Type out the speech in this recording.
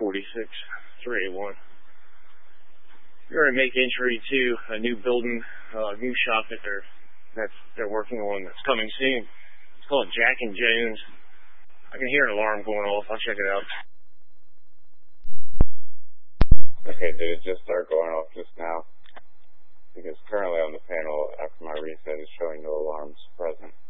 46381. You're going to make entry to a new building, new shop that they're working on that's coming soon. It's called Jack and Jones. I can hear an alarm going off. I'll check it out. Okay, did it just start going off just now? Because currently on the panel, after my reset, it's showing no alarms present.